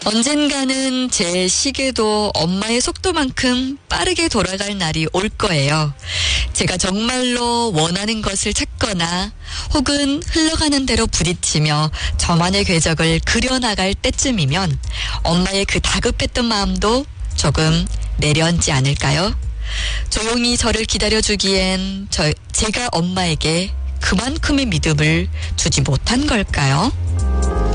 언젠가는 제 시계도 엄마의 속도만큼 빠르게 돌아갈 날이 올 거예요. 제가 정말로 원하는 것을 찾거나 혹은 흘러가는 대로 부딪히며 저만의 궤적을 그려나갈 때쯤이면 엄마의 그 다급했던 마음도 조금 내려앉지 않을까요? 조용히 저를 기다려주기엔 제가 엄마에게 그만큼의 믿음을 주지 못한 걸까요?